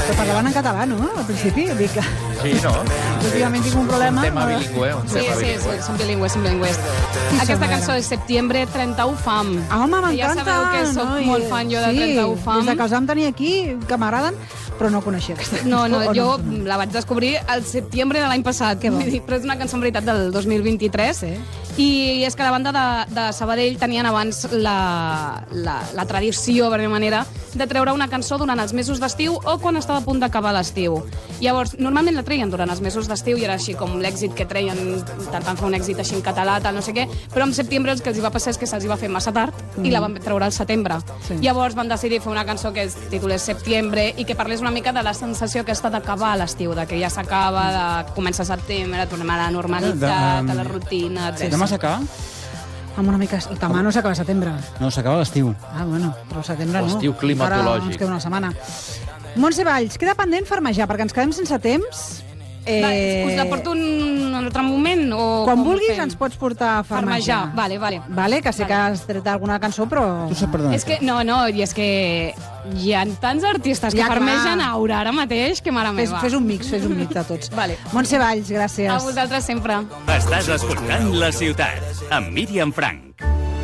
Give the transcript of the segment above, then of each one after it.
Però parlaven en català, no? Al principi, dic que... Sí, no? Últimament tinc un problema. Un tema bilingüe. Sí, són bilingües. Aquesta cançó és Septiembre, 31 Fam. Home, m'encanta. Ja sabeu que soc molt fan jo de 31 Fam. Des de que els vam tenir aquí, que m'agraden, però no coneixia aquesta cançó. No, jo la vaig descobrir al setembre de l'any passat. Que bo. Però és una cançó en veritat del 2023. Sí. I és que la banda de Sabadell tenien abans la tradició, per manera, de treure una cançó durant els mesos d'estiu o quan estava a punt d'acabar l'estiu. Llavors, normalment la treien durant els mesos d'estiu i era així com l'èxit que treien, intentant fer un èxit així en català, tal, no sé què, però en setembre el que els va passar és que se'ls va fer massa tard i la van treure al setembre. Sí. Llavors van decidir fer una cançó que es titulés Septiembre i que parlés una mica de la sensació aquesta d'acabar l'estiu, de que ja s'acaba, de començar setembre, tornem a la normalitat, a la rutina, etc. Demà s'acaba? Amb una mica... Demà no s'acaba setembre. No, s'acaba l'estiu. Ah, bueno, però setembre no. L'estiu climatològic. Ara ens queda una setmana. Montse Valls, queda pendent farmejar, perquè ens quedem sense temps. Us la porto un altre moment? O Quan com vulguis fem? ens pots portar a farmejar. Vale, que sé que has tret alguna cançó, però... Tu saps per d'on És que, no, i és que hi ha tants artistes que Ja, clar. farmegen aura ara mateix que mare meva. Fes un mix de tots. Vale. Montse Valls, gràcies. A vosaltres sempre. Estàs escoltant La Ciutat, amb Míriam Frank.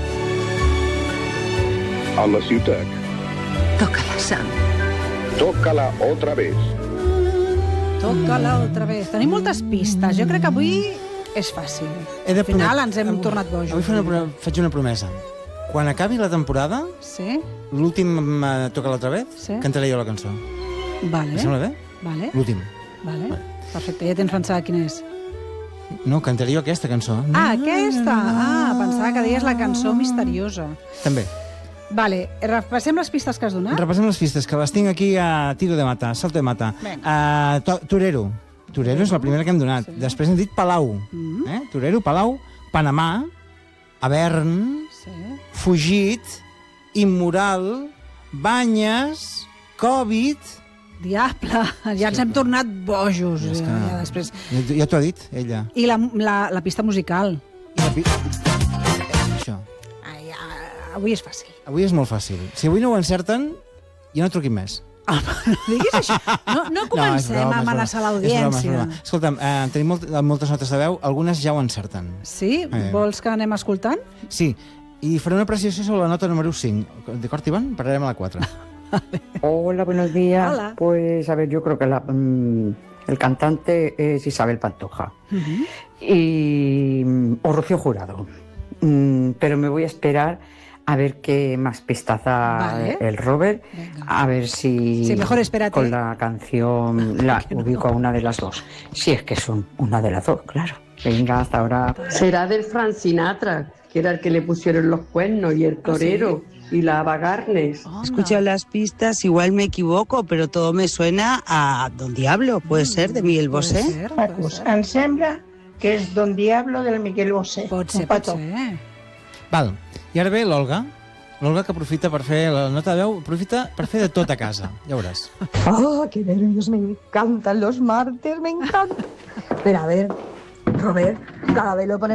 A la ciutat. Tócala, Sam. Tócala otra vez. Toca-la otra vez. Tenim moltes pistes. Jo crec que avui és fàcil. Al final ens hem tornat bojos. Avui faig una promesa. Quan acabi la temporada, Sí? l'últim Toca l'altra vegada, Sí. cantaré jo la cançó. Vale. Em sembla bé? Vale. L'últim. Vale. Perfecte, ja tens pensada quina és. No, cantaré jo aquesta cançó. Ah, aquesta! Ah, pensava que deies la cançó misteriosa. També. Vale, repassem les pistes que has donat. Repassem les pistes, que les tinc aquí a tiro de mata, salto de mata. Torero. Torero és la primera que hem donat. Després hem dit Palau. Torero, Palau, Panamà, Avern, Sí. Fugit, Immoral, Banyes, Covid... Diable, ja ens hem tornat bojos. És que- Ja després. Ja t'ho ha dit, ella. I la pista musical. Això. Ai, avui és fàcil. Avui és molt fàcil. Si avui no ho encerten, ja no truquin més. No diguis això. No comencem a amenaçar l'audiència. Escolta'm, tenim moltes notes de veu, algunes ja ho encerten. Sí? Vols que anem escoltant? Sí, i faré una apreciació sobre la nota número 5. D'acord, Ivan? Parlarem a la 4. Hola, buenos días. Hola. Pues, a ver, yo creo que el cantante es Isabel Pantoja. O Rocío Jurado. Pero me voy a esperar a ver qué más pistas da Vale. el Robert. Venga. A ver si Sí, mejor espérate. con la canción la ubico a una de las dos. Si es que son una de las dos, claro. Venga, hasta ahora. Será del Frank Sinatra, que era el que le pusieron los cuernos, y el torero, y la Ava Gardner. Escucho las pistas, igual me equivoco, pero todo me suena a Don Diablo. Puede ser, de Miguel Bosé. Em sembla que és Don Diablo del Miguel Bosé. Pot ser, Un pot petó. ser. Val. I ara ve l'Olga. L'Olga que aprofita per fer la nota de veu, aprofita per fer de tot a casa. Ja veuràs. ¡Ah, qué nervios! Me encantan los martes, me encantan. Pero a ver, Robert, cada vez lo ponemos